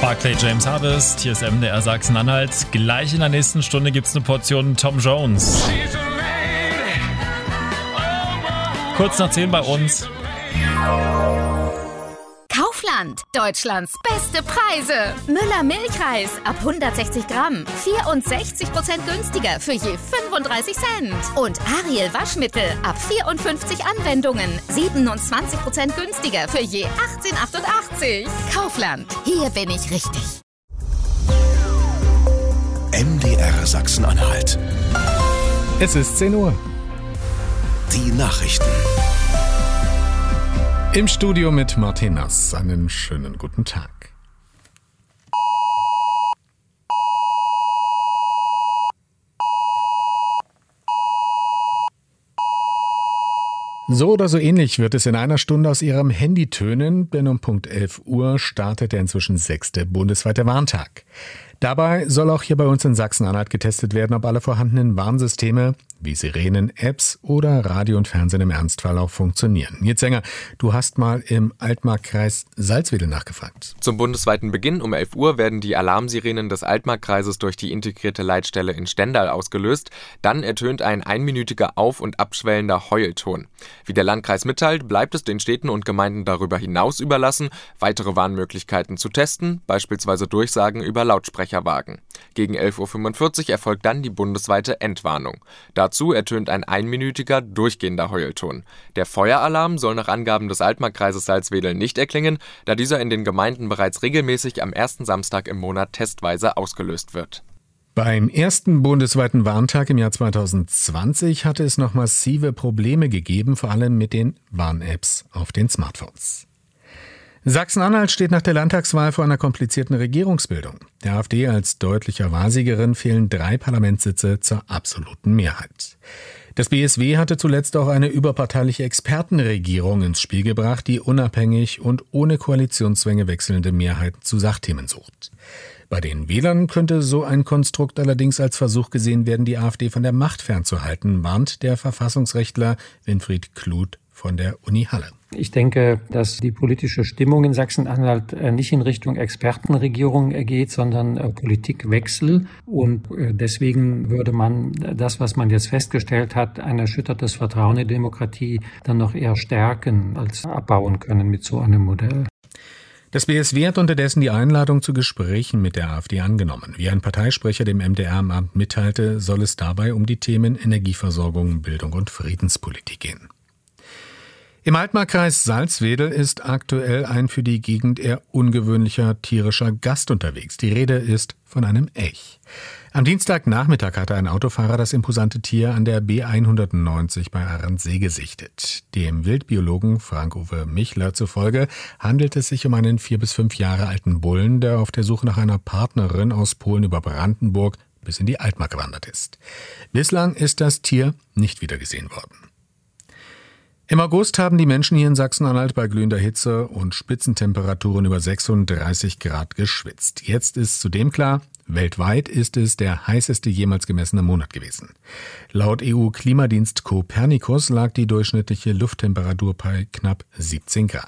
Barclay James Harvest, hier ist MDR Sachsen-Anhalt. Gleich in der nächsten Stunde gibt's eine Portion Tom Jones. Kurz nach 10 bei uns. Kaufland, Deutschlands beste Preise. Müller Milchreis ab 160 Gramm, 64% günstiger für je 35 Cent. Und Ariel Waschmittel ab 54 Anwendungen, 27% günstiger für je 18,88. Kaufland, hier bin ich richtig. MDR Sachsen-Anhalt. Es ist 10 Uhr. Die Nachrichten. Im Studio mit Martin Nass. Einen schönen guten Tag. So oder so ähnlich wird es in einer Stunde aus Ihrem Handy tönen, denn um Punkt 11 Uhr startet der inzwischen 6. bundesweite Warntag. Dabei soll auch hier bei uns in Sachsen-Anhalt getestet werden, ob alle vorhandenen Warnsysteme wie Sirenen, Apps oder Radio und Fernsehen im Ernstfall auch funktionieren. Nils Sänger, du hast mal im Altmarkkreis Salzwedel nachgefragt. Zum bundesweiten Beginn um 11 Uhr werden die Alarmsirenen des Altmarkkreises durch die integrierte Leitstelle in Stendal ausgelöst. Dann ertönt ein einminütiger auf- und abschwellender Heulton. Wie der Landkreis mitteilt, bleibt es den Städten und Gemeinden darüber hinaus überlassen, weitere Warnmöglichkeiten zu testen, beispielsweise Durchsagen über Lautsprecherwagen. Gegen 11.45 Uhr erfolgt dann die bundesweite Entwarnung. Dazu ertönt ein einminütiger, durchgehender Heulton. Der Feueralarm soll nach Angaben des Altmarkkreises Salzwedel nicht erklingen, da dieser in den Gemeinden bereits regelmäßig am ersten Samstag im Monat testweise ausgelöst wird. Beim ersten bundesweiten Warntag im Jahr 2020 hatte es noch massive Probleme gegeben, vor allem mit den Warn-Apps auf den Smartphones. Sachsen-Anhalt steht nach der Landtagswahl vor einer komplizierten Regierungsbildung. Der AfD als deutlicher Wahrsiegerin fehlen 3 Parlamentssitze zur absoluten Mehrheit. Das BSW hatte zuletzt auch eine überparteiliche Expertenregierung ins Spiel gebracht, die unabhängig und ohne Koalitionszwänge wechselnde Mehrheiten zu Sachthemen sucht. Bei den Wählern könnte so ein Konstrukt allerdings als Versuch gesehen werden, die AfD von der Macht fernzuhalten, warnt der Verfassungsrechtler Winfried Kluth von der Uni Halle. Ich denke, dass die politische Stimmung in Sachsen-Anhalt nicht in Richtung Expertenregierung geht, sondern Politikwechsel. Und deswegen würde man das, was man jetzt festgestellt hat, ein erschüttertes Vertrauen in die Demokratie, dann noch eher stärken als abbauen können mit so einem Modell. Das BSW hat unterdessen die Einladung zu Gesprächen mit der AfD angenommen. Wie ein Parteisprecher dem MDR am Abend mitteilte, soll es dabei um die Themen Energieversorgung, Bildung und Friedenspolitik gehen. Im Altmarkkreis Salzwedel ist aktuell ein für die Gegend eher ungewöhnlicher tierischer Gast unterwegs. Die Rede ist von einem Elch. Am Dienstagnachmittag hatte ein Autofahrer das imposante Tier an der B190 bei Arendsee gesichtet. Dem Wildbiologen Frank-Uwe Michler zufolge handelt es sich um einen 4 bis 5 Jahre alten Bullen, der auf der Suche nach einer Partnerin aus Polen über Brandenburg bis in die Altmark gewandert ist. Bislang ist das Tier nicht wiedergesehen worden. Im August haben die Menschen hier in Sachsen-Anhalt bei glühender Hitze und Spitzentemperaturen über 36 Grad geschwitzt. Jetzt ist zudem klar, weltweit ist es der heißeste jemals gemessene Monat gewesen. Laut EU-Klimadienst Copernicus lag die durchschnittliche Lufttemperatur bei knapp 17 Grad.